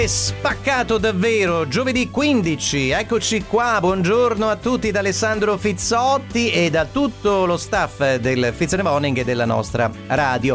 Spaccato davvero, giovedì 15, eccoci qua, buongiorno a tutti da Alessandro Fizzotti e da tutto lo staff del Fizz in the Morning e della nostra radio.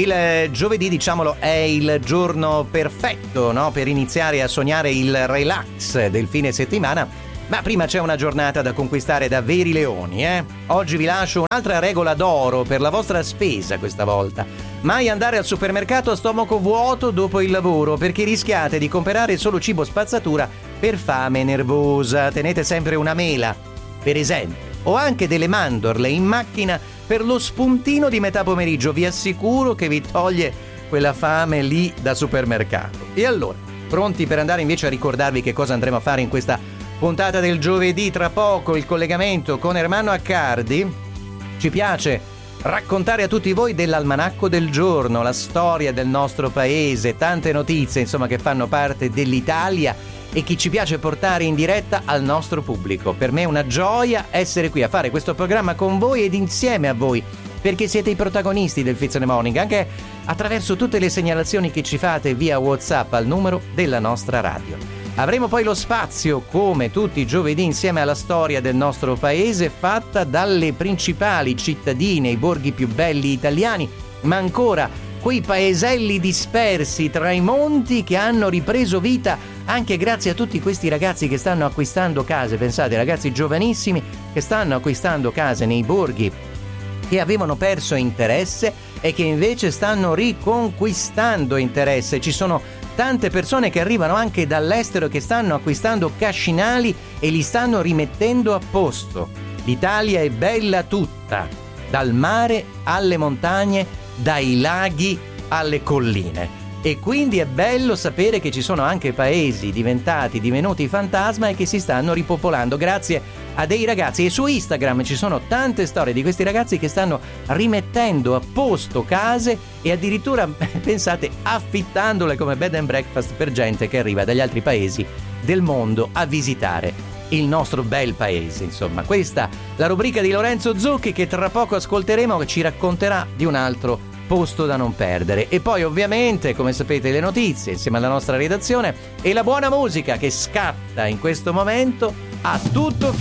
Il giovedì, diciamolo, è il giorno perfetto, no? Per iniziare a sognare il relax del fine settimana. Ma prima c'è una giornata da conquistare da veri leoni, Oggi vi lascio un'altra regola d'oro per la vostra spesa questa volta. Mai andare al supermercato a stomaco vuoto dopo il lavoro, perché rischiate di comprare solo cibo spazzatura per fame nervosa. Tenete sempre una mela, per esempio, o anche delle mandorle in macchina per lo spuntino di metà pomeriggio. Vi assicuro che vi toglie quella fame lì da supermercato. E allora, pronti per andare invece a ricordarvi che cosa andremo a fare in questa puntata del giovedì? Tra poco il collegamento con Ermanno Accardi. Ci piace raccontare a tutti voi dell'almanacco del giorno, la storia del nostro paese, tante notizie insomma che fanno parte dell'Italia e che ci piace portare in diretta al nostro pubblico. Per me è una gioia essere qui a fare questo programma con voi ed insieme a voi, perché siete i protagonisti del Fizz in the Morning, anche attraverso tutte le segnalazioni che ci fate via WhatsApp al numero della nostra radio. Avremo poi lo spazio, come tutti i giovedì, insieme alla storia del nostro paese, fatta dalle principali cittadine, i borghi più belli italiani, ma ancora quei paeselli dispersi tra i monti che hanno ripreso vita anche grazie a tutti questi ragazzi che stanno acquistando case. Pensate, ragazzi giovanissimi che stanno acquistando case nei borghi che avevano perso interesse e che invece stanno riconquistando interesse. Ci sono tante persone che arrivano anche dall'estero e che stanno acquistando cascinali e li stanno rimettendo a posto. L'Italia è bella tutta, dal mare alle montagne, dai laghi alle colline. E quindi è bello sapere che ci sono anche paesi divenuti fantasma e che si stanno ripopolando grazie a dei ragazzi. E su Instagram ci sono tante storie di questi ragazzi che stanno rimettendo a posto case e addirittura, pensate, affittandole come bed and breakfast per gente che arriva dagli altri paesi del mondo a visitare il nostro bel paese. Insomma, questa la rubrica di Lorenzo Zucchi che tra poco ascolteremo, che ci racconterà di un altro posto da non perdere. E poi ovviamente, come sapete, le notizie insieme alla nostra redazione e la buona musica che scatta in questo momento a tutto